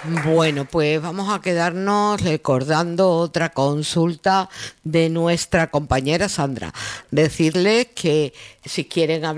Bueno, pues vamos a quedarnos recordando otra consulta de nuestra compañera Sandra. Decirles que si quieren hablar